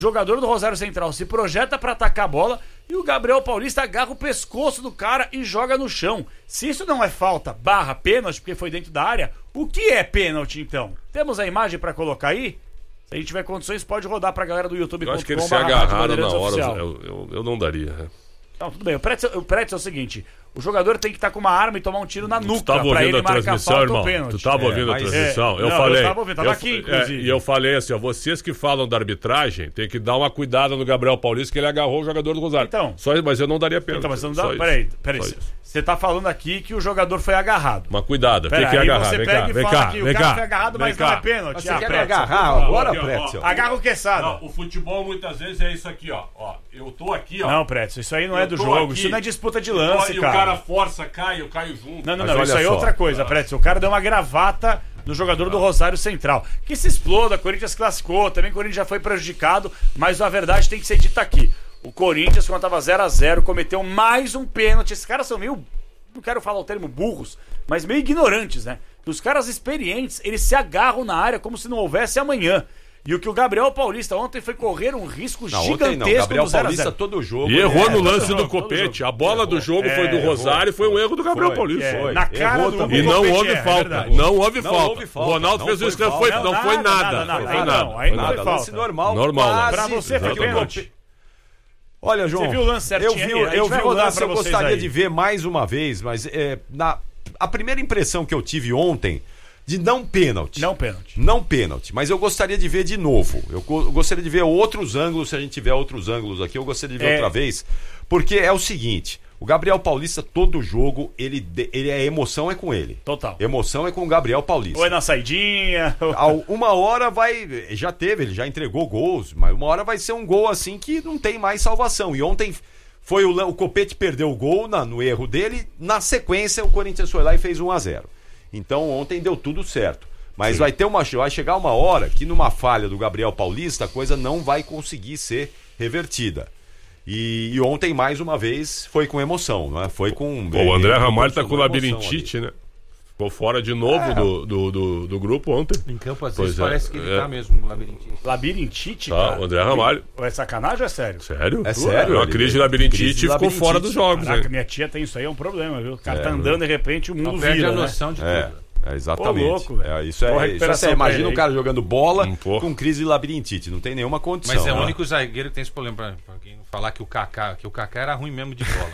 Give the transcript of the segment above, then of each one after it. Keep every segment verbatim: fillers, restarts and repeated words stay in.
jogador do Rosário Central se projeta pra atacar a bola e o Gabriel Paulista agarra o pescoço do cara e joga no chão. Se isso não é falta barra pênalti, porque foi dentro da área, o que é pênalti então? Temos a imagem pra colocar aí? Se a gente tiver condições, pode rodar pra galera do YouTube. Eu acho que eles se agarraram na hora, eu, eu, eu não daria. Não, tudo bem. O Pretz, o Pretz é o seguinte: o jogador tem que estar com uma arma e tomar um tiro na nuca pra ele marcar falta ou pênalti. Tu tava ouvindo é, a transmissão? É, eu não, falei. Eu tava ouvindo, tava eu, aqui, inclusive. É, e eu falei assim: ó, vocês que falam da arbitragem, tem que dar uma cuidada no Gabriel Paulista, que ele agarrou o jogador do Rosário. Então. Só, mas eu não daria pênalti. Então, mas você não dá. Peraí, peraí. Você tá falando aqui que o jogador foi agarrado. Mas cuidado, tem que é agarrar. Você vem pega cá, e vem fala cá, que vem o cara cá, foi agarrado, mas cá. não é pênalti. Você ah, quer Pretzel, agarrar agora, Pretzel? Agarra o queixada. O futebol muitas vezes é isso aqui, ó. ó eu tô aqui, ó. Não, Pretzel, isso aí não é do jogo. Isso não é disputa de lance, e cara. E o cara força, cai, eu caio junto. Não, não, não. Isso aí é outra coisa, Pretzel. O cara deu uma gravata no jogador do Rosário Central. Que se exploda, Corinthians classificou, também o Corinthians já foi prejudicado, mas a verdade tem que ser dita aqui. O Corinthians, quando tava zero a zero, cometeu mais um pênalti. Esses caras são meio, não quero falar o termo burros, mas meio ignorantes, né? Os caras experientes, eles se agarram na área como se não houvesse amanhã. E o que o Gabriel Paulista ontem foi correr um risco não, gigantesco não. Gabriel no zero a zero. Paulista todo o jogo. E errou é, no lance jogo, do Copete. A bola errou. do jogo é, foi do Rosário e foi um erro do Gabriel foi, Paulista. É, foi. Na cara errou do também. E não Copete, houve é, falta. é não houve não falta. houve falta. O Ronaldo não fez o escanteio. Foi, não, não foi nada, nada. nada, nada, Não foi aí nada. não, aí não foi Nada, falta. lance normal. Normal, quase, pra você foi pênalti. Olha, João, você viu o lance certinho? eu vi, aí? eu vi o lance, eu gostaria aí. de ver mais uma vez, mas é, na, a primeira impressão que eu tive ontem, de não pênalti. Não pênalti. Não pênalti, mas eu gostaria de ver de novo. Eu, eu gostaria de ver outros ângulos, se a gente tiver outros ângulos aqui, eu gostaria de ver é... outra vez, porque é o seguinte... O Gabriel Paulista, todo jogo, ele, ele é emoção é com ele. Total. Emoção é com o Gabriel Paulista. Ou é na saidinha. Ou... Uma hora vai... Já teve, ele já entregou gols, mas uma hora vai ser um gol assim que não tem mais salvação. E ontem foi o, o Copete perdeu o gol na, no erro dele. Na sequência, o Corinthians foi lá e fez um a zero. Então ontem deu tudo certo. Mas vai, ter uma, vai chegar uma hora que numa falha do Gabriel Paulista a coisa não vai conseguir ser revertida. E, e ontem, mais uma vez, foi com emoção, né? Foi com... Pô, o André Ramalho tá com labirintite, né? Ficou fora de novo é. do, do, do, do grupo ontem. Em campo, às vezes, pois parece é, que ele é. tá mesmo com labirintite. Labirintite, tá, cara? O André Ramalho. Ou é sacanagem ou é sério? Sério? É sério? Uma crise de labirintite crise de ficou labirintite. fora dos jogos. Caraca, né? minha tia tem isso aí, é um problema, viu? O cara É, tá andando, de repente, o mundo Não perde vira, a né? noção de É. tudo. É, exatamente. Pô, louco, velho. é, isso é, Boa isso recuperação é, imagina pra ele um cara jogando bola Um pouco. com crise de labirintite, não tem nenhuma condição. Mas é o né? único zagueiro que tem esse problema. Pra, pra quem não falar que o Kaká, que o Kaká era ruim mesmo de bola,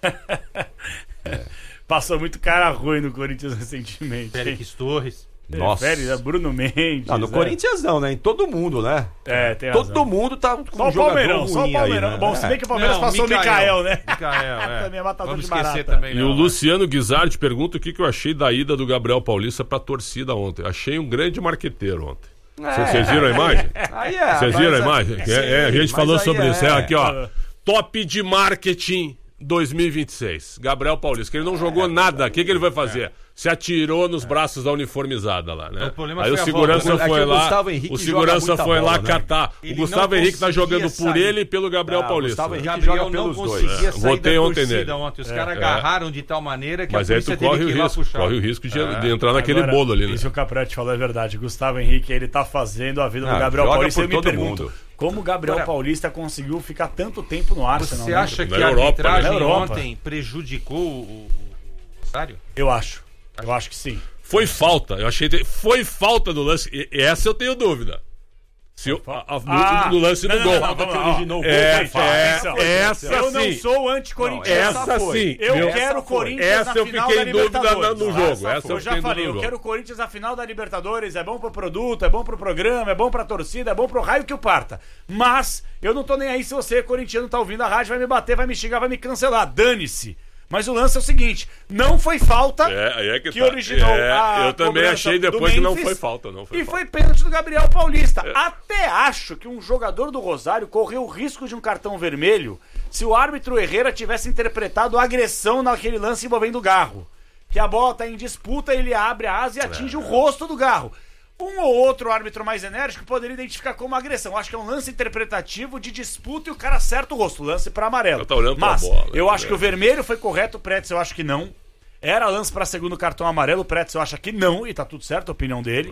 né? é. Passou muito cara ruim no Corinthians recentemente. Félix Torres. Nossa. Félix, é Bruno Mendes. Não, no é. Corinthians não, né? Em todo mundo, né? É, tem Todo razão. mundo tá com Só um o jogador Palmeirão, ruim só o Palmeirão. aí, né? Bom, se bem que o Palmeiras Não, passou o Mikael, né? Mikael, é. Também é matador Vamos de esquecer barata. também, E não, o né? Luciano Guizardi pergunta o que, que eu achei da ida do Gabriel Paulista pra torcida ontem. Achei um grande marqueteiro ontem. Vocês É. viram a imagem? Aí é, Vocês mas viram a é- imagem? sim, É, é, a gente mas falou aí sobre é- isso. É, aqui, ó. Top de marketing dois mil e vinte e seis. Gabriel Paulista, que ele não jogou nada. O que, que ele vai fazer? Se atirou nos braços da uniformizada lá, né? O problema Aí foi o a segurança volta. É que foi o lá. Gustavo Henrique O joga segurança muita foi lá bola, né? catar. Ele O Gustavo não Henrique tá jogando conseguia por sair. ele e pelo Gabriel Ah, o Paulista. Gustavo O Henrique Gabriel joga não pelos dois. conseguia É, sair votei da ontem torcida nele. ontem. Os É, caras é. agarraram de tal maneira que Mas a aí tu polícia corre teve o que ir lá risco, puxar. corre o risco de, É. de entrar naquele Agora, bolo ali, né? Isso que o Caprati falou é verdade. Gustavo Henrique, ele tá fazendo a vida do Ah, Gabriel joga Paulista. por Eu me todo pergunto, mundo. como o Gabriel Agora, Paulista conseguiu ficar tanto tempo no Arsenal? Você né? acha que Na a Europa, arbitragem né? Na Europa. ontem prejudicou o, o, o Rosário? Eu acho. Eu acho que sim. Foi falta, eu achei. Foi falta do lance. E essa eu tenho dúvida. Se eu, a, a, Ah, no, no lance não, do não, gol. não, vamos lá, ó. originou o gol É, foi falta. é, Atenção. essa Eu não sim. sou anticorintiano. Essa sim. Eu Meu- quero o foi. Corinthians Essa na eu final fiquei da em dúvida Libertadores. no jogo. Essa Essa foi. eu Eu já fiquei em falei, dúvida eu no quero jogo. o Corinthians na final da Libertadores, é bom pro produto, é bom pro programa, é bom pra torcida, é bom pro raio que o parta. Mas eu não tô nem aí se você, corintiano, tá ouvindo a rádio, vai me bater, vai me xingar, vai me cancelar. Dane-se. Mas o lance é o seguinte, não foi falta É, aí é que, que tá. originou É, a eu também cobrança achei do depois que não Memphis, foi falta, não foi e falta. foi pênalti do Gabriel Paulista. Até acho que um jogador do Rosário correu o risco de um cartão vermelho se o árbitro Herrera tivesse interpretado a agressão naquele lance envolvendo o Garro. Que a bola tá em disputa, ele abre a asa e atinge o rosto do Garro. Um ou outro árbitro mais enérgico poderia identificar como agressão. Acho que é um lance interpretativo de disputa e o cara acerta o rosto. Lance pra amarelo. Eu tô olhando pra Mas bola, eu né? acho que o vermelho foi correto, o Pretzel eu acho que não. Era lance pra segundo cartão amarelo, o Pretzel acha que não, e tá tudo certo, a opinião dele. Não.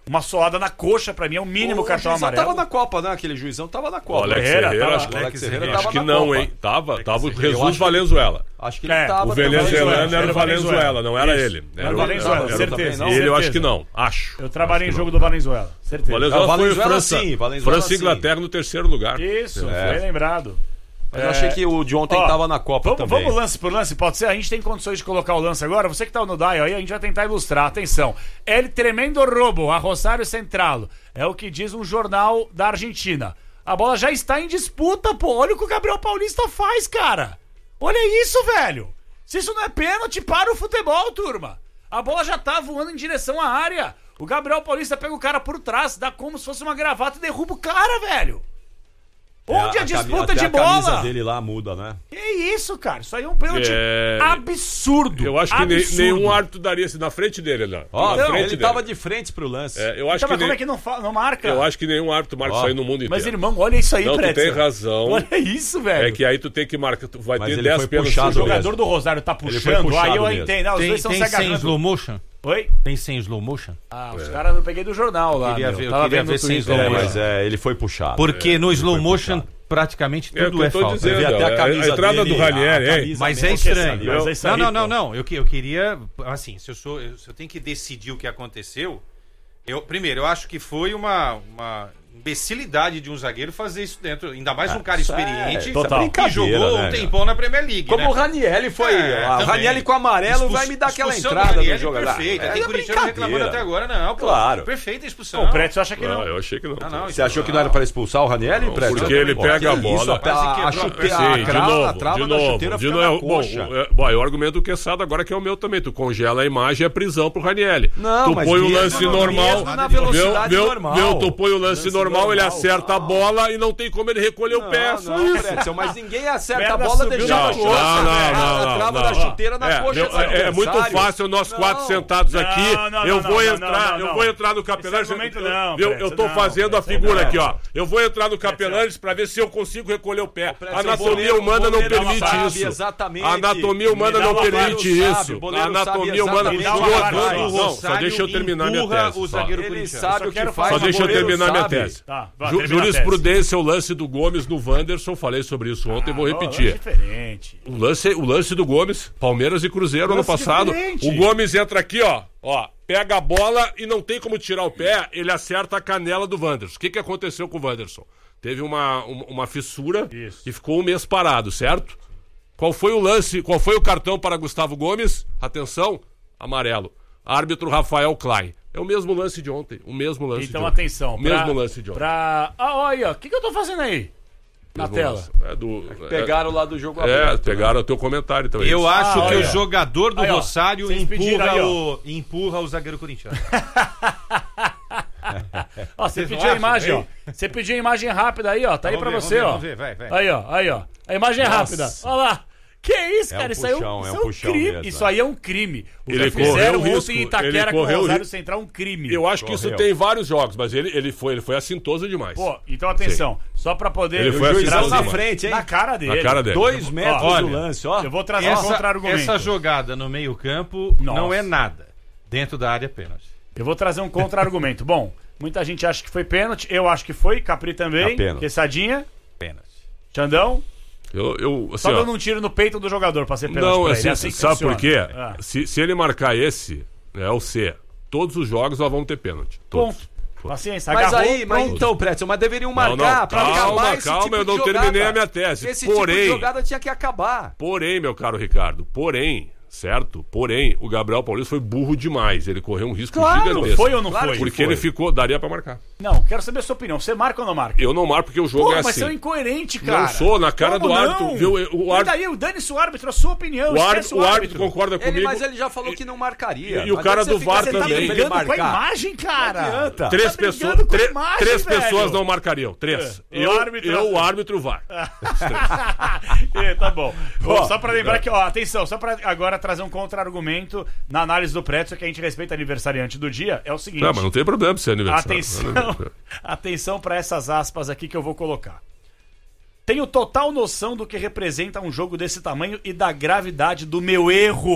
Uma soada na coxa, pra mim, é o mínimo O cartão juizão amarelo. tava na Copa, né? Aquele juizão tava na O Copa. Alex Herrera, Herrera, tava- acho, que- Alex Herrera acho tava que na não, Copa. hein? Tava, tava o Eu Jesus acho- Valenzuela. Acho que ele É, tava. O venezuelano Venezuela, era o Valenzuela, não era Isso. ele. Era o o- Valenzuela, era o- certeza. Ele eu certeza. acho que não, acho. Eu trabalhei em Acho que jogo não. do Valenzuela, certeza. Valenzuela Ah, foi Valenzuela França, sim, Valenzuela França e sim. Inglaterra no terceiro lugar. Isso, É. bem lembrado. Mas eu achei que o de ontem Ó, tava na Copa vamos, também. vamos lance por lance, pode ser? A gente tem condições de colocar o lance agora? Você que tá no dial aí, a gente vai tentar ilustrar. Atenção. El tremendo robo a Rosário Central. É o que diz um jornal da Argentina. A bola já está em disputa, pô. Olha o que o Gabriel Paulista faz, cara. Olha isso, velho. Se isso não é pênalti, para o futebol, turma. A bola já tá voando em direção à área. O Gabriel Paulista pega o cara por trás, dá como se fosse uma gravata e derruba o cara, velho. Onde É, a, disputa cami- de até a camisa bola? dele lá muda, né? Que isso, cara? Isso aí é um pênalti É, absurdo. Eu acho que ne- absurdo. nenhum árbitro daria assim na frente dele, né? Ó, na Não, frente ele dele. tava de frente pro lance. É, eu acho Então, que mas como nem- é que não, fa- não marca? eu acho que nenhum árbitro marca Ó, isso aí no mundo inteiro. Mas, irmão, olha isso aí, Não, tu Pretzel. tem razão. Olha isso, velho. É que aí tu tem que marcar, tu vai Mas ter ele dez foi pênaltis. puxado O no jogo. jogador do Rosário tá Ele foi puxando, puxado aí eu mesmo. entendo. Não, os Tem, dois estão tem se sem agarrando. slow motion? Oi? Tem sem slow motion? Ah, os caras eu peguei do jornal lá. Queria meu. ver- eu Tava queria vendo no ver sem Twitter. slow É, aí, mas ó. é, ele foi puxado. Porque no ele slow foi motion puxado. praticamente É o tudo que é, eu tô falta. dizendo. Você vê até a a- camisa a entrada dele, do Ranieri, a hein? camisa Mas mesmo, é estranho. ali, Mas ó. é isso Não, aí, não, pô. não, não. Eu, que- eu queria. Assim, se eu, sou, eu- se eu tenho que decidir o que aconteceu. Eu, primeiro, eu acho que foi uma, uma imbecilidade de um zagueiro fazer isso dentro. Ainda mais um cara isso é- experiente isso é total. que brincadeira, jogou né, um tempão na Premier League. Como né? o Ranieri foi. É, ah, o também. Ranieri com amarelo Expulsão- vai me dar aquela expulsão do entrada no Ranieri jogador. Perfeita. É Tem corintiano reclamando brincadeira. até agora, não. Pô, Claro. Perfeita a expulsão. O Pretzel acha que Não, não. eu achei que não. Não, não, Você achou que não era pra expulsar o Ranieri, Prédio? porque ele pega a bola. Isso, a, a, a Quase chuteira, Sim, a, de crava, novo, a trava de da novo, chuteira de fica novo. na Bom, coxa. é, bom, é o argumento do Quesada agora que é o meu também. Tu congela a imagem e é prisão pro Ranieri. Não, tu mas põe o mesmo- lance não, não, normal. mesmo na velocidade meu, meu, normal. meu, tu põe o lance, Lance normal, ele normal. acerta a bola e não tem como ele recolher o pé. Não, Só não, isso. Pretzel, mas ninguém acerta a Perna bola subiu deixando na a coxa, coxa. Não, né? não, A não, trava não, da não. chuteira na É, coxa meu, do é, é muito adversário. fácil nós quatro Não. sentados Não, aqui. não, eu não, vou não, entrar, não, não, eu não. vou entrar no Capelanes. argumento não, eu, eu Pretzel, tô não, fazendo a Pretzel, figura não. aqui, ó. Eu vou entrar no Capelanes pra ver se eu consigo recolher o pé. Pretzel, A anatomia o goleiro- humana o não goleiro permite sabe isso. exatamente. A anatomia humana Me dá não uma permite bola, isso. sabe, o A goleiro sabe anatomia humana exatamente não. o que faz. Não, só Rosário deixa eu terminar minha empurra tese. o só. zagueiro Ele corintiano. sabe Só o que quero faz. falar- Só deixa eu goleiro terminar minha sabe. tese. Tá, vai, Ju- termina a Jurisprudência, o lance do Gomes no Wanderson, falei sobre isso ontem, vou Ah, repetir. é diferente. O lance, o lance do Gomes, Palmeiras e Cruzeiro ano Lance passado. diferente. O Gomes entra aqui, ó, ó, pega a bola e não tem como tirar o pé, ele acerta a canela do Wanderson. O que, que aconteceu com o Wanderson? Teve uma, uma, uma fissura Isso. e ficou um mês parado, certo? Qual foi o lance, qual foi o cartão para Gustavo Gomes? Atenção, amarelo. Árbitro Rafael Klein. É o mesmo lance de ontem, o mesmo lance Então, de ontem. atenção. O mesmo pra- lance de ontem. Pra... Ah, olha aí, ó. O que, que eu tô fazendo aí? Na Mesmo tela. lance. É do, Pegaram lá do jogo é, aberto. é, pegaram o teu comentário também. Eu acho Ah, que olha. o jogador do Aí, ó. Rosário Vocês pediram empurra, aí, ó. o, empurra o zagueiro corintiano. Ó, você Vocês não pediu a acham? imagem, ó. Ei. Você pediu a imagem rápida aí, ó. Tá aí Vamos pra ver, você, vamos ver, ó. vamos ver, vai, vai. Aí, ó. Aí, ó. A imagem é Nossa. rápida. Olha lá. Que isso, É cara? um isso aí é um, puxão, é isso um é um puxão crime. mesmo, Isso é. aí é um crime. O Ele que fizeram correu ontem risco, em Itaquera ele com o correu Rosário risco. Central é um crime. Eu acho que isso Correu. tem vários jogos, mas ele, ele, foi, ele foi assintoso demais. Pô, então atenção. Só pra poder... Ele O foi juizão assintoso na demais. frente, hein? Na cara dele. Na cara dele. Dois metros Olha, do lance, ó. Eu vou trazer um Essa, contra-argumento. essa jogada no meio campo Nossa. não é nada. Dentro da área pênalti. Eu vou trazer um contra-argumento. Bom, muita gente acha que foi pênalti. Eu acho que foi. Capri também. É pênalti. Quesadinha. Pênalti. Xandão. Eu, eu, assim, Só ó, dando um tiro no peito do jogador pra ser pênalti não, pra assim, ele. É assim que sabe funciona. por quê? Ah. Se, se ele marcar esse, é o C, todos os jogos nós vamos ter pênalti. Todos. Ponto. Paciência. Mas Agarrou, aí, mas pronto. então, Pretzel, mas deveriam Não, marcar não, pra calma, acabar esse calma, tipo eu de não jogada. terminei a minha tese. Esse tipo Porém- de jogada tinha que acabar. Porém, meu caro Ricardo, porém, certo? Porém, o Gabriel Paulista foi burro demais. Ele correu um risco Claro, gigantesco. foi ou não Claro foi? que Porque foi. ele ficou, daria pra marcar. Não, quero saber a sua opinião. Você marca ou não marca? Eu não marco porque o jogo Pô, é mas assim. você é um incoerente, cara. Não sou, na cara Como do árbitro, não? viu? O E árbitro- daí, o dane-se o árbitro, a sua opinião. O esquece árbitro, o árbitro concorda Ele, comigo. mas ele já falou que não marcaria. E- e o Não cara adianta do você ficar V A R sentado também. pra Tá ele brigando com a marcar. imagem, cara. Não adianta. Três, Tá brigando pessoas, com a três- imagem, três velho. pessoas não marcariam. Três. É. O Eu, árbitro- eu, o árbitro, o V A R. É, tá bom. Bom, Ó, só pra lembrar que, ó, atenção, só pra agora trazer um contra-argumento na análise do Pretzel, que a gente respeita aniversariante do dia, é o seguinte. Não, mas não tem problema ser aniversário. Atenção, atenção para essas aspas aqui que eu vou colocar. Tenho total noção do que representa um jogo desse tamanho e da gravidade do meu erro.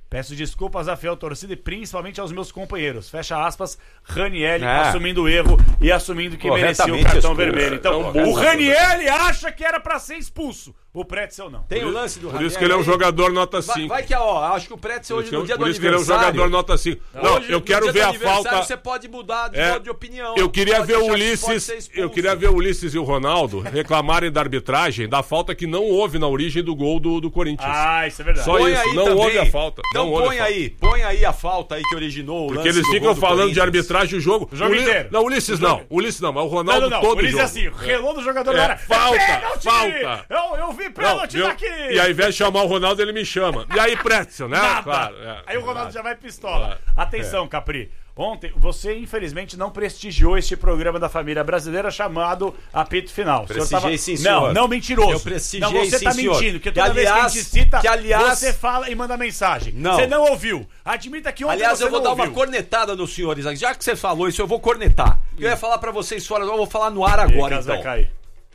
Peço desculpas à fiel torcida e principalmente aos meus companheiros. Fecha aspas, Ranieri É. assumindo o erro e assumindo que merecia o Corretamente cartão expulso. vermelho. Então, É um o burro. Ranieri acha que era pra ser expulso. O Pretzel não. Tem o lance do Por isso que ele é um Ranieri aí. jogador nota Vai, cinco. vai que, ó, acho que o Pretzel Por hoje isso que no eu- dia do por isso que ele é um aniversário... jogador nota cinco. Não, Hoje, eu no quero dia ver do a aniversário, falta. Você pode mudar de, É, de opinião. Eu queria Pode ver o achar que pode Ulisses, ser expulso. eu queria ver o Ulisses e o Ronaldo reclamarem da arbitragem da falta que não houve na origem do gol do, do Corinthians. Ah, isso é verdade. Só Põe isso, aí não também. houve a falta. Então não houve põe a falta. aí, põe aí a falta aí que originou o Porque lance eles do ficam gol do falando de Corinthians. arbitragem o jogo. O jogo Uli- inteiro. Não, Ulisses O não. jogo- Ulisses não, mas o Não, Ronaldo não, não. todo Por isso é jogo. assim, relou do jogador É, na área. falta, Pênalti! falta. Eu, eu vi Não, pênalti viu? daqui. E ao invés de chamar o Ronaldo, ele me chama. E aí, Pretzel, né? Nada. Claro, é. Aí o Ronaldo já vai pistola. Claro. Atenção, Capri. Ontem, você infelizmente não prestigiou este programa da família brasileira chamado Apito Final. O senhor Prestigiei, sim, senhor. Não, não mentiroso. Eu prestigiei, Não, você sim, tá senhor. mentindo, porque Que, toda vez que a aliás- gente cita, que, aliás- você fala e manda mensagem. Não. Você não ouviu. Admita que ontem Aliás, você eu vou não dar ouviu. uma cornetada nos senhores aqui. Já que você falou isso, eu vou cornetar. Eu ia falar pra vocês fora, eu vou falar no ar agora, Caso vai então. cair.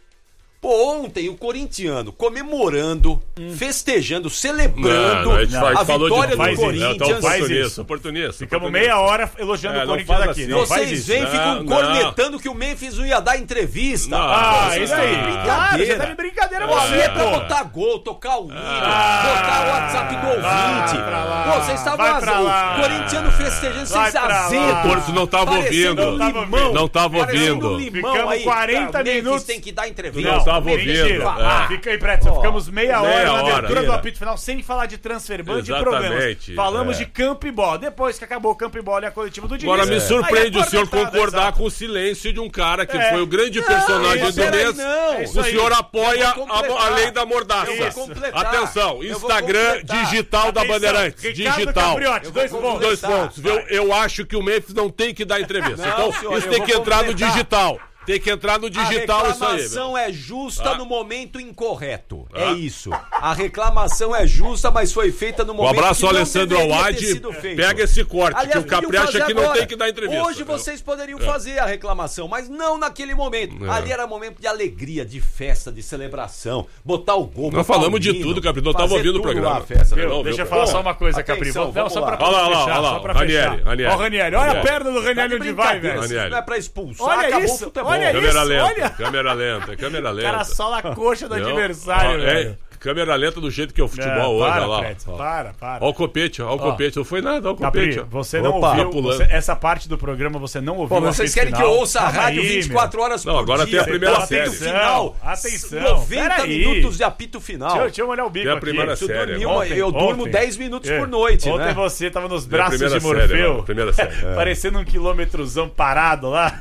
Pô, ontem o corintiano comemorando, festejando, celebrando Não, não, a gente faz- a falou de vitória do faz isso, Corinthians. Não, tá Faz oportunista, isso. oportunista. Ficamos oportunista. meia hora elogiando É, o não Corinthians faz aqui. assim. Não faz Vocês isso. vêm e Não, ficam não. cornetando que o Memphis não ia dar entrevista. Não. Ah, Vocês isso aí. estão- Claro, você tá de brincadeira, Pô, ali você, é pra pô. botar gol, tocar o hino, Ah, botar o WhatsApp do ouvinte. vai pra lá, Pô, vocês estavam vai pra azul, lá. o corintiano festejando, Vai vocês pra lá. azedos. O Porto não tava Parecendo ouvindo. um Não tava limão. ouvindo. Não tava Parecendo ouvindo. um limão Ficamos aí. quarenta O Memphis minutos. tem que dar entrevista. Não tava ouvindo. mentira. É. Fica aí, Pretzel. Ó, Ficamos meia hora meia na hora. abertura do Mentira. apito final sem falar de transfer ban de Exatamente. problemas. Falamos É. de campo e bola. Depois que acabou o campo e bola e a coletiva do Diniz. Agora me aí surpreende é o senhor cornetada, concordar exato. com o silêncio de um cara que É. foi o grande Não, personagem isso, do peraí, mês. não. É isso O aí. senhor apoia Eu vou a, completar. a lei da mordaça. Eu vou completar. Atenção, Eu vou Instagram completar. digital da Atenção, Bandeirantes. Ricardo Digital. Capriotti, Eu vou dois pontos. completar. Dois pontos, viu? Vai. Eu acho que o Memphis não tem que dar entrevista. Não, então, senhor, isso eu tem vou que entrar no completar. digital. Tem que entrar no digital a isso aí. meu. reclamação é justa Ah. no momento incorreto. Ah. É isso. A reclamação é justa, mas foi feita no Um momento abraço que ao não Alessandro deveria ter Awad. sido feito. Pega esse corte, Aliás, que o Capri podiam acha fazer que não agora. tem que dar entrevista. Hoje viu? vocês poderiam É. fazer a reclamação, mas não naquele momento. É. Ali era momento de alegria, de festa, de celebração. Botar o gol. Nós botar falamos o de hino, tudo, Capri. Nós tava fazer ouvindo o tudo programa. lá, a festa. Viu? Viu? Não, Deixa eu viu? falar Bom, só uma coisa, Capri. atenção, Vou- Não, vamos só lá. pra Olha lá, olha lá, fechar, olha só lá. pra Ranieri, fechar. Ranieri. Ó, o Ranieri, olha a Ranieri. perna do Ranieri Tá de onde vai, brincadeira, velho. se Ranieri. não é pra expulsar, Olha acabou isso, o futebol. olha isso. Câmera lenta, olha. câmera lenta, câmera lenta. Cara, sola a coxa do Viu? adversário, Ó, é, velho. câmera lenta do jeito que é o futebol É, hoje, para, olha lá. Pretzel, Ó. para, para. Ó o copete, ó, ó o copete. Não foi nada, ó o Capri, copete. ó. você não Opa, ouviu, tá pulando. você- essa parte do programa você não ouviu. Pô, o vocês apito querem que final. eu ouça a Calma rádio aí, vinte e quatro horas Não, por agora dia? tem a primeira Apito série. final. Atenção, noventa peraí. minutos de apito final. Deixa, eu- deixa eu molhar o bico Tem a aqui. primeira Isso série, dormiu, Ontem, eu durmo ontem. dez minutos É. por noite, Ontem né? você tava nos Tem a braços de primeira série, Morfeu, mano, primeira série. parecendo um quilômetrozão parado lá.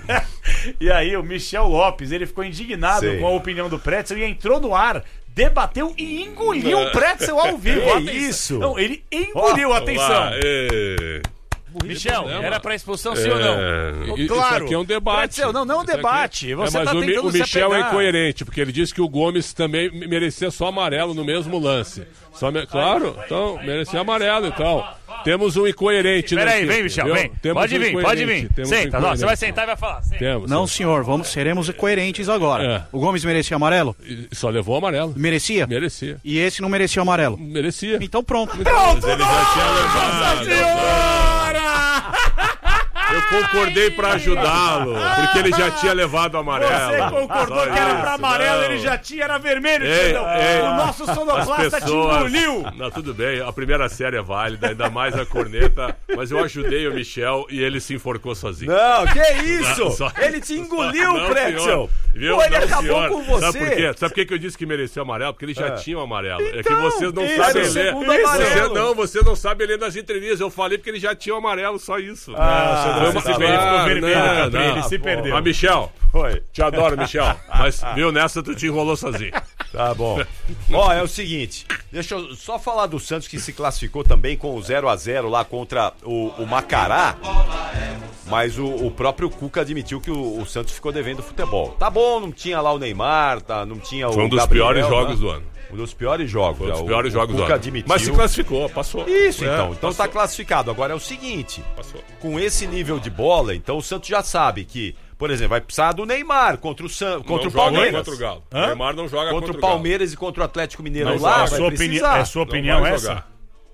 E aí o Michel Lopes, ele ficou indignado Sei. com a opinião do Pretzel e entrou no ar, debateu e engoliu o Pretzel ao vivo. Que Atenção. isso? Não, ele engoliu, atenção. Lá, ê. Michel, problema. era pra expulsão sim ou não? É, isso Claro. aqui é um debate. Pretzel, não, não é um Isso aqui- debate. Você é, mas tá o, Mi- tentando o se Michel é apegar. incoerente, porque ele disse que o Gomes também me- merecia só amarelo no mesmo lance. Só me- Claro, então, merecia amarelo, então. Temos um incoerente. Peraí, nesse- vem, Michel, viu? vem. Temos Pode um vir, pode incoerente, vir. temos um Senta, não, você incoerente. vai sentar e vai falar. Senta. Temos. Não, temos. senhor, vamos, seremos coerentes agora. É. O Gomes merecia amarelo? E só levou amarelo. Merecia? Merecia. E esse não merecia amarelo? Merecia. Então pronto. Mas ele já tinha levado. Eu concordei pra ajudá-lo, porque ele já tinha levado o amarelo. Você concordou Só que era isso, pra amarelo, não. ele já tinha, era vermelho, Ei, entendeu? ei, O nosso As sonoplasta te pessoas... engoliu. Não, tudo bem, a primeira série é válida, ainda mais a corneta, mas eu ajudei o Michel e ele se enforcou sozinho. Não, que isso? Não, só- Ele te engoliu, Não, Pretzel. senhor. Viu? Pô, ele Não, acabou senhor. com você. Sabe por quê? Sabe por que que eu disse que mereceu amarelo? Porque ele já tinha o amarelo. é que Então, vocês não esse sabem é o ler. segundo Você, amarelo. não, você não sabe ler nas entrelinhas. Eu falei porque ele já tinha o amarelo, só isso. Ah, Foi uma- se perdeu, ficou vermelho, não, Capri, não. ele se perdeu. Mas, Michel, Foi. te adoro, Michel. Mas, viu, nessa tu te enrolou sozinho. Tá bom. Ó, é o seguinte, deixa eu só falar do Santos que se classificou também com o zero a zero lá contra o, o Macará, mas o, o próprio Cuca admitiu que o, o Santos ficou devendo futebol. Tá bom, não tinha lá o Neymar, tá, não tinha o Foi um dos Gabriel, piores né? jogos do ano. Um dos piores jogos. Foi um dos já. piores o, jogos o do Cuca ano. admitiu. Mas se classificou, passou. Isso, É, então. Então passou. tá classificado. Agora é o seguinte, Passou. com esse nível de bola, então o Santos já sabe que, por exemplo, vai precisar do Neymar contra o, San... contra Não o joga Palmeiras. contra o Galo. Neymar não joga Contra contra o Palmeiras e contra o Atlético Mineiro Não lá, joga. vai Sua precisar. opinião, é sua Não opinião vai essa? jogar.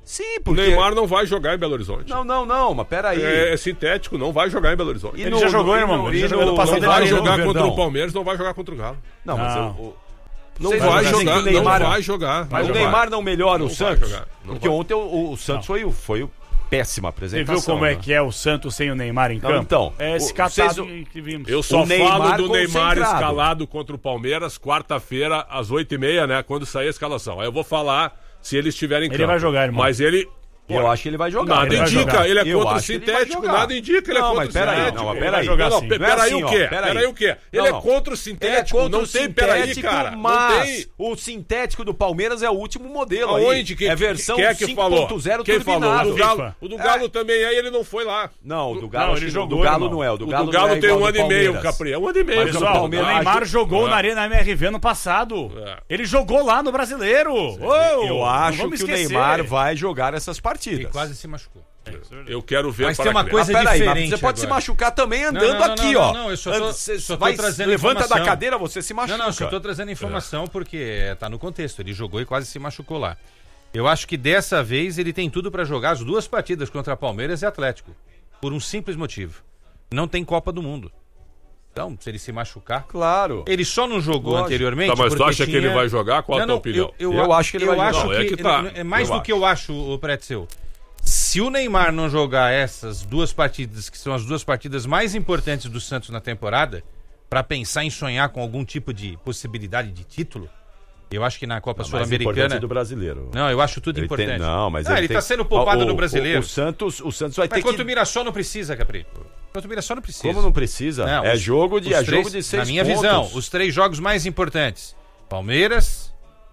Sim, O porque... Neymar não vai jogar em Belo Horizonte. Não, não, não, mas peraí. É, é sintético, não vai jogar em Belo Horizonte. E Ele no- já jogou, no- irmão. e Ele já no- jogou no não passado. Não ele vai já jogou jogar no contra Verdão. o Palmeiras, não vai jogar contra o Galo. Não, mas Não. o- o- Não Vocês vai acham que jogar, o Neymar- não vai jogar. Mas não o vai. Neymar não melhora Não o vai Santos? jogar, não Porque vai. ontem o, o Santos foi, o- foi o péssima Você apresentação. viu como é né? que é o Santos sem o Neymar em Não, campo? então, É esse o- catado vocês- que vimos. Eu só O Neymar falo do Neymar concentrado. escalado contra o Palmeiras, quarta-feira, às oito e meia, né? Quando sair a escalação. Aí eu vou falar se eles estiverem em Ele campo. vai jogar, irmão. Mas ele... Eu acho que ele vai jogar. Nada ele vai indica, jogar. ele é Eu contra o acho que ele vai sintético, jogar. nada indica, ele é Não, contra mas o peraí, sintético. não, mas Ele peraí. vai jogar Não, não, sim. pe- Não é peraí assim, o ó, quê? peraí. Peraí o quê? Ele Não, é não. contra o Ele é sintético, contra não o tem peraí, sintético, cara. Não mas tem... o sintético do Palmeiras é o último modelo aí. Aonde? Que, é versão quem é que falou? cinco ponto zero Quem falou? O turbinado. do Galo, FIFA. o do Galo também, aí ele não foi lá. Não, o do Galo, Não, acho ele que não. jogou, do Galo irmão. não é. O O do do Galo, Galo não é tem igual um ao ano do e meio, Palmeiras. Capri. É um ano e meio. Mas o Capri. Palmeiras- O Neymar acho- jogou É. na Arena M R V ano passado. É. Ele jogou lá no Brasileiro. Ô, Eu não acho vamos que o esquecer. Neymar vai jogar essas E partidas. quase se machucou. Eu quero ver Mas para tem uma crer. coisa Mas peraí, mas diferente você pode se agora. machucar também andando Não, não, não, aqui, não, ó. não, eu só tô- Anda- cê só tô vai, trazendo levanta da informação. cadeira, você se machuca. Não, não, só tô trazendo informação porque tá no contexto. Ele jogou e quase se machucou lá. Eu acho que dessa vez ele tem tudo pra jogar as duas partidas contra Palmeiras e Atlético. Por um simples motivo. Não tem Copa do Mundo. Então, se ele se machucar... Claro. Ele só não jogou Lógico. anteriormente Tá, mas tu porque acha que tinha- ele vai jogar? Qual a Não, tua não, opinião? Eu, Eu acho que ele eu vai acho jogar. Não, é que, que tá. É mais Eu do acho. que eu acho, o Pretzel. Se o Neymar não jogar essas duas partidas, que são as duas partidas mais importantes do Santos na temporada, pra pensar em sonhar com algum tipo de possibilidade de título, eu acho que na Copa Mais importante Sul-Americana... do brasileiro. Não, eu acho tudo Ele importante. tem- não, mas Ah, ele, ele tem- tá sendo poupado o, no Brasileiro. O, o Santos, o Santos vai Mas ter contra que... o Mirassol não precisa, Capri. Contra o Mirassol não precisa. Como não precisa? Não, é os- jogo de, os é três- jogo de seis Na minha pontos. visão, os três jogos mais importantes. Palmeiras...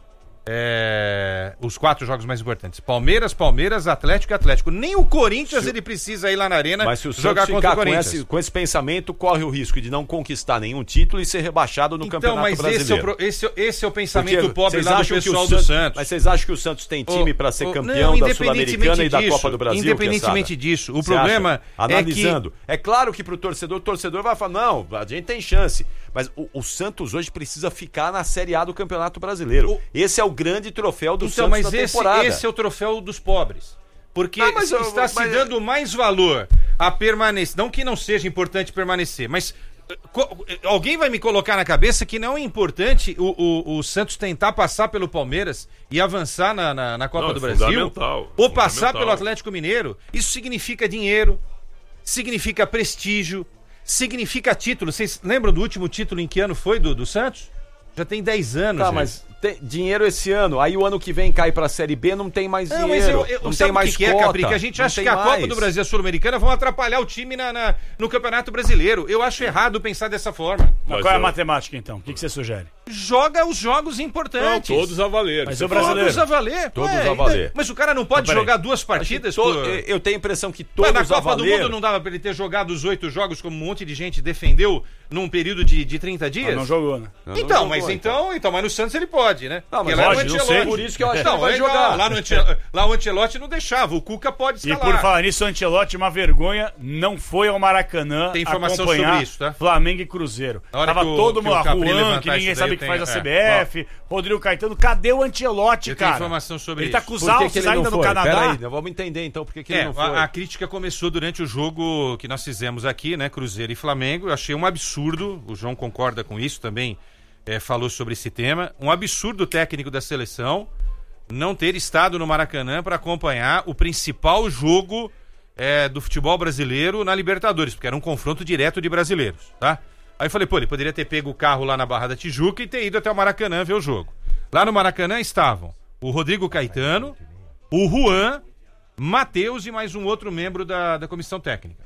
é, os quatro jogos mais importantes. Palmeiras, Palmeiras, Atlético e Atlético. Nem o Corinthians Se o- ele precisa ir lá na arena Mas se o Santos jogar contra ficar o com Corinthians. esse, com esse pensamento, corre o risco de não conquistar nenhum título e ser rebaixado no Então, Campeonato mas esse é, o, Brasileiro. pro- esse, esse é o pensamento Porque pobre vocês lá do acham que o pessoal do Santos- Santos. Mas vocês acham que o Santos tem time Ô, para ser ô, campeão não, da independentemente Sul-Americana e da disso, Copa do Brasil? independentemente Quesada? disso, o Você problema acha? é que- Analisando. É claro que pro torcedor, o torcedor vai falar, não, a gente tem chance. Mas o, o Santos hoje precisa ficar na Série A do Campeonato Brasileiro. O- Esse é o grande troféu do Então, Santos mas da esse, temporada. esse é o troféu dos pobres. Porque Não, mas eu- está se mas- dando mais valor a permanecer. Não que não seja importante permanecer, mas eh, co- eh, alguém vai me colocar na cabeça que não é importante o, o, o Santos tentar passar pelo Palmeiras e avançar na, na, na Copa Não, do é Brasil? fundamental, Ou passar fundamental. pelo Atlético Mineiro? Isso significa dinheiro, significa prestígio, significa título. Vocês lembram do último título em que ano foi do, do Santos? Já tem dez anos. Tá, gente. mas tem dinheiro esse ano. Aí o ano que vem cai pra Série B, não tem mais Não, mas dinheiro. eu, eu, não sabe tem mais o que, que é, cota, Capri? Que a gente não acha tem que a Copa mais. do Brasil e a Sul-Americana vão atrapalhar o time na, na- no Campeonato Brasileiro. Eu acho errado pensar dessa forma. Mas Mas qual é a eu- matemática, então? O que, que você sugere? Joga os jogos Não, importantes. todos a valer. Mas Você o brasileiro- Todos a valer. Todos Ué, a valer. Mas o cara não pode Então, peraí. jogar duas partidas To- por... Eu tenho a impressão que Mas todos na a Copa do valer... Mundo não dava pra ele ter jogado os oito jogos como um monte de gente defendeu num período de, de trinta dias? Não jogou, né? Não, não Então, jogou, mas então, então, mas no Santos ele pode, né? Não, mas Porque lá pode, no não sei. Ancelotti- Por isso que eu acho que Não, ele vai legal, jogar. Lá, no Ance- lá o Ancelotti não deixava, o Cuca pode E escalar. por falar nisso, o Ancelotti, uma vergonha, não foi ao Maracanã Tem informação acompanhar sobre isso, tá? Flamengo e Cruzeiro. Na hora Tava que o- todo que mundo, o Capri Juan, levantar que ninguém isso sabe daí, o que eu faz a tenho- C B é, F, Rodrigo Caetano, cadê o Ancelotti, Eu tenho cara? informação sobre Ele tá isso. com os Por que que altos ele não ainda no foi? Canadá. Peraí, nós vamos entender então por que que ele É, não foi. a, a crítica começou durante o jogo que nós fizemos aqui, né? Cruzeiro e Flamengo. Eu achei um absurdo, o João concorda com isso também, é, falou sobre esse tema. Um absurdo o técnico da seleção não ter estado no Maracanã para acompanhar o principal jogo é, do futebol brasileiro na Libertadores, porque era um confronto direto de brasileiros, tá? Aí eu falei, pô, ele poderia ter pego o carro lá na Barra da Tijuca e ter ido até o Maracanã ver o jogo. Lá no Maracanã estavam o Rodrigo Caetano, o Juan, Matheus e mais um outro membro da, da comissão técnica.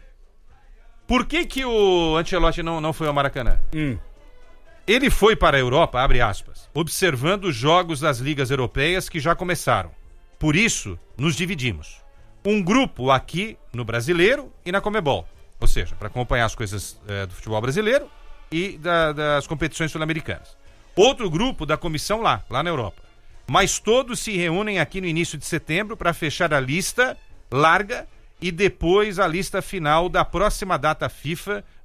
Por que que o Ancelotti não, não foi ao Maracanã? Hum. Ele foi para a Europa, abre aspas, observando os jogos das ligas europeias que já começaram. Por isso, nos dividimos. Um grupo aqui no Brasileiro e na Comebol. Ou seja, para acompanhar as coisas eh, do futebol brasileiro e da- das competições sul-americanas. Outro grupo da comissão lá, lá na Europa. Mas todos se reúnem aqui no início de setembro para fechar a lista larga e depois a lista final da próxima data FIFA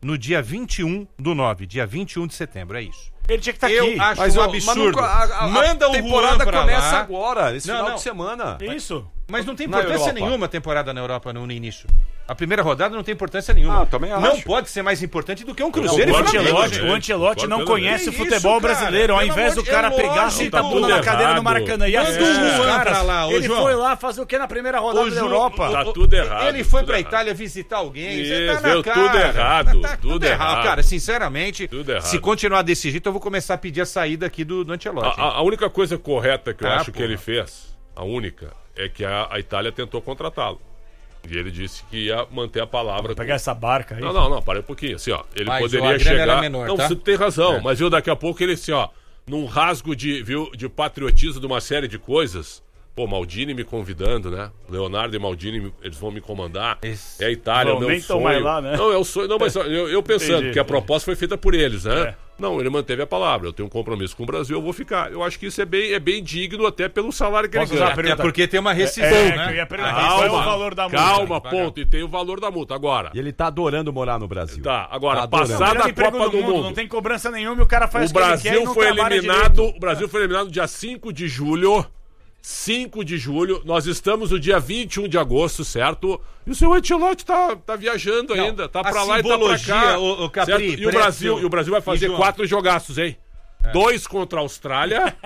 no dia vinte e um do nove, dia vinte e um de setembro, é isso. Ele tinha que estar Eu aqui. acho Mas, um ó, absurdo. mas não- a, a, Manda a o temporada Juan pra começa lá. agora, esse Não, final não. de semana. Isso. Mas não tem Na importância Europa. nenhuma a temporada na Europa no, no início. A primeira rodada não tem importância nenhuma. Ah, também não acho. pode ser mais importante do que um O Cruzeiro e Flamengo. Ancelotti, gente. o Ancelotti não Concordo conhece o Que futebol isso, cara? brasileiro. Ao Pelo invés amor do de- cara é pegar, lógico. sentar a Tá bunda tudo na cadeira errado. no Maracanã e Manda assistir o os Juan caras. pra lá, ô, Ele João. foi lá fazer o que na primeira rodada da Ju- Europa? Tá tudo errado. Ele foi tudo pra errado. Itália visitar alguém. Isso, Você tá na deu cara. tudo errado, Tá tudo errado. Cara, sinceramente, Tudo errado. se continuar desse jeito, eu vou começar a pedir a saída aqui do, do Ancelotti. A, a- a única coisa correta que eu Ah, acho que porra. ele fez, a única, é que a, a Itália tentou contratá-lo. E ele disse que ia manter a palavra. Vou com- pegar essa barca aí. Não, não, não, para um pouquinho. Assim, ó, ele Mas, ó, a poderia grana chegar. era menor, não, tá? você tem razão, É. mas viu, daqui a pouco ele assim, ó, num rasgo de, viu, de patriotismo de uma série de coisas. Pô, Maldini me convidando, né? Leonardo e Maldini, me- eles vão me comandar. Esse- É a Itália, o Vão, meu nem tão sonho. mais lá, né? Não, é o sonho. Não, mas ó, eu, eu pensando Entendi. que a proposta foi feita por eles, né? É. Não, ele manteve a palavra. Eu tenho um compromisso com o Brasil, eu vou ficar. Eu acho que isso é bem, é bem digno até pelo salário que Posso ele usar ganha. a pergunta? Até porque tem uma rescisão, É, né? que eu ia perguntar. Ah, Qual é o Calma, valor da multa? calma, Pagar. ponto. E tem o valor da multa. Agora, E ele tá adorando morar no Brasil. tá, agora, Tá adorando. passada Melhor a emprego Copa do Mundo. Não tem cobrança nenhuma e o cara faz O o que ele quer e Brasil não foi trabalha eliminado. direito. O Brasil foi eliminado dia cinco de julho. cinco de julho. Nós estamos no dia vinte e um de agosto, certo? E o seu Ancelotti tá, tá viajando Não, ainda. Tá a pra lá e tá pra simbologia, cá. ô, ô, Capri, certo? E o Prévio Brasil, e o Brasil vai fazer e João. quatro jogaços, hein? Dois contra a Austrália,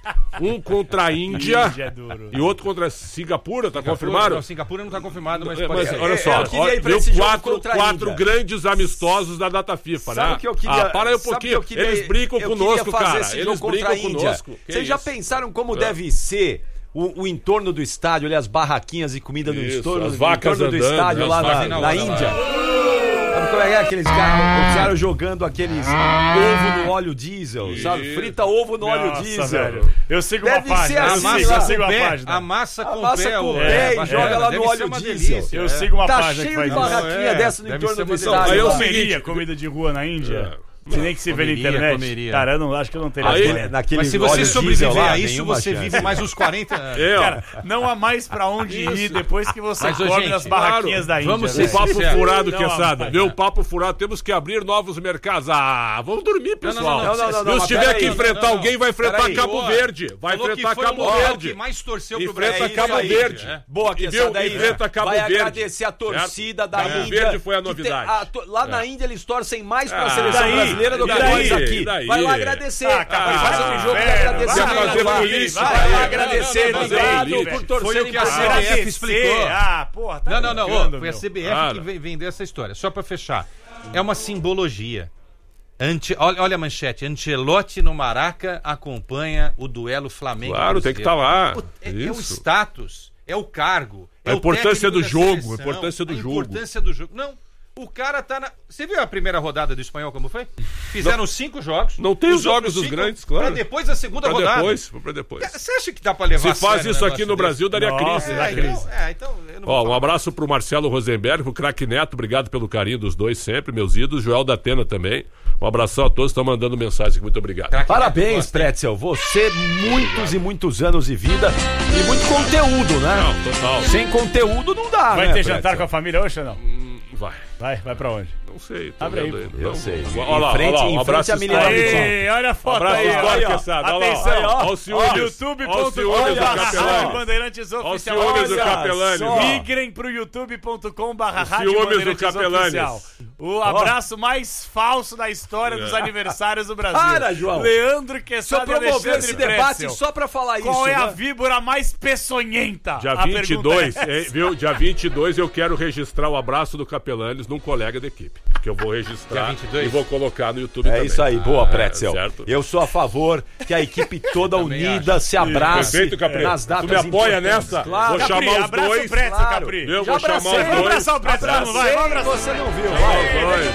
um contra a Índia, Índia é duro. e outro contra a Singapura, tá Singapura, confirmado? Não, Singapura não tá confirmado, mas É, pode mas ser. olha É, só, eu queria olha, ir pra viu esse jogo quatro, contra a quatro Índia. grandes amistosos da data FIFA, Sabe né? o que eu queria- Ah, para aí um sabe pouquinho. o que eu queria- Eles brincam eu conosco, queria fazer cara. esse Eles jogo contra brincam a Índia. conosco. Que Vocês já isso? pensaram como É. deve ser o, o entorno do estádio, ali as barraquinhas e comida no Isso, entorno, as no vacas entorno do andando, estádio as lá na, vacas na na hora, Índia? Sabe como é que é aqueles caras, os caras jogando aqueles ovo no óleo diesel, sabe? Isso. Frita ovo no óleo Nossa, diesel. velho. Eu sigo uma Deve ser página. Eu assim sigo, lá. eu sigo Com a pé, página. amassa com Amassa o pé. com o- o pé e é, joga é, lá deve no ser óleo uma diesel. delícia, Eu é. sigo uma Tá página que cheio faz de isso. barraquinha é, dessa no deve entorno ser do uma estádio. delícia. Aí é o lá. seguinte- Comeria comida de rua na Índia? Se nem que se vê na Comeria, internet. comeria. Cara, eu não, acho que eu não teria. Aí- coragem. Naquele Mas se óleo você diesel sobreviver lá, a isso, nenhuma você chance. vive mais uns quarenta anos. É, ó. Cara, não há mais pra onde ir depois que você Mas, ô, come gente, nas barraquinhas claro, da Índia. vamos né? O papo Sincero. furado, Não, Quesada. rapaz, Meu é. papo furado, temos que abrir novos mercados. Ah, vamos dormir, pessoal. não, não, não, não, Viu, mas se tiver peraí, que não, enfrentar não, não. alguém, vai enfrentar Peraí, Cabo boa. Verde. Vai Falou que enfrentar foi Cabo o local Verde. que mais torceu pro Enfrenta Brasil. Cabo É isso, Verde. é. Boa, E que viu? essa daí Enfrenta Cabo vai Verde. agradecer a torcida da Cabo Índia. Verde foi a que tem- novidade. a to- lá na É. Índia eles torcem mais pra Ah, seleção daí? brasileira do E que daí? nós aqui. E daí? Vai lá agradecer. Ah, vai ah, fazer um jogo de velho, agradecer. vai fazer lá. política. Vai lá Não, agradecer. não, não, Obrigado não, por não, Foi torcerem o que a pra C B F nós. explicou. Ah, porra, tá Não, não, não. brincando, Ô, foi a meu. C B F Cara. que veio vender essa história. Só pra fechar. É uma simbologia. Ante, olha, olha a manchete. Ancelotti no Maraca acompanha o duelo Flamengo. Claro, tem que estar lá. É, é o Isso. status, é o cargo. É A o importância técnico do da jogo, seleção, a importância do a jogo. importância do jogo. Não, o cara tá na... Você viu a primeira rodada do Espanhol como foi? Fizeram cinco jogos. Não tem os jogos outros dos cinco grandes, claro. Pra depois a segunda Pra rodada. depois, pra depois. Você acha que dá pra levar Se a faz sério um isso aqui negócio no desse? Brasil, daria Nossa, crise. dá É, né? crise. então, é, então eu não vou Ó, um falar. abraço pro Marcelo Rosenberg, pro Craque Neto, obrigado pelo carinho dos dois sempre, meus ídolos, Joel da Atena também. Um abração a todos que estão mandando mensagem aqui, muito obrigado. Craque Parabéns, Neto gosta, hein? Pretzel. Você, muitos e muitos anos de vida e muito conteúdo, né? Não, total. Sem conteúdo não dá, Vai né, ter jantar Pretzel? com a família hoje ou não? Hum, vai. Vai, vai pra onde? Não sei, tô Abre aí, vendo pô. ainda. Eu Não. sei. Olha lá, Em frente- olha lá, em um abraço frente à Milena histórico. Aí, olha a Um foto abraço aí, ó. histórico, Aí, ó. Quesada. Olha lá, Atenção, ó. ó. Ó o ciúmes. youtube Ó o ciúmes do Capelani. Bandeirantes Ó o Oficial. ciúmes do Olha Capelani. só. ó. Migrem pro youtube ponto com barra O rádio ciúmes do Bandeirantes Capelani. Oficial. O abraço mais falso da história dos aniversários do Brasil. Para, João. Leandro O senhor Quesada e promoveu Alexandre esse debate Pretzel. só pra falar isso, Qual é a né? víbora mais peçonhenta? Dia A vinte e pergunta dois, é hein, viu? Dia vinte e dois eu quero registrar o abraço do Capelanes num colega da equipe. Que eu vou registrar Dia vinte e dois? e vou colocar no YouTube É também. isso aí, boa, Ah, Pretzel. certo. Eu sou a favor que a equipe toda unida se abrace Perfeito, Capri. nas datas Tu me apoia importantes. nessa? Claro. Vou Capri, chamar os abraça dois. o Pretzel, Claro. Capri. Eu Já vou chamar abracei, os Vamos dois. abraçar o Pretzel, vai, Abracei, vamos abraçar. você não viu, Chamar vai. os dois.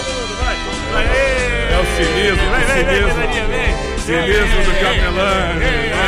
Vai, É o cinismo, vem, o vem, vem, cinismo. Pesadinha, vem. Cinismo do Capelani.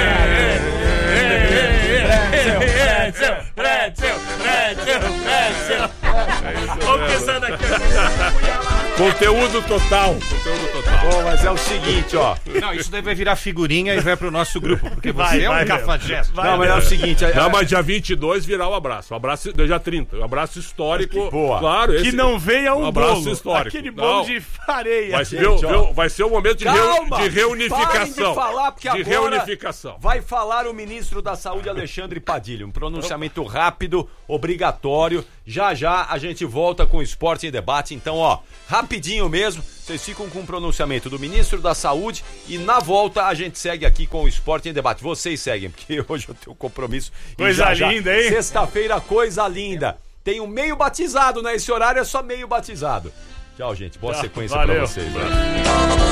Pretzel, pretzel, pretzel, pretzel. Vamos pensando aqui. Conteúdo total. Conteúdo total. Bom, mas é o seguinte, ó. Não, isso daí vai virar figurinha e vai pro nosso grupo, porque você Vai, é um vai, cafajeste. Não, mas é o seguinte. Não, mas dia vinte e dois virá o abraço. O abraço, dia trinta. O abraço histórico. Boa. Claro, esse, Que não venha um um abraço bolo. histórico. Aquele bolo Não. de fareia. Vai ser, Gente, viu, ó. vai ser o momento de, reu- Calma, de reunificação. parem de falar, porque de agora reunificação. vai falar o ministro da Saúde, Alexandre Padilha. Um pronunciamento rápido, obrigatório. Já já a gente volta com o Esporte em Debate. Então, ó, rapidinho mesmo, vocês ficam com o pronunciamento do ministro da Saúde e na volta a gente segue aqui com o Esporte em Debate. Vocês seguem, porque hoje eu tenho compromisso. E Coisa já, já, linda, hein? Sexta-feira, coisa linda. Tem um meio batizado, né? Esse horário é só meio batizado. Tchau, gente. Boa Tchau, sequência valeu. pra vocês. Né?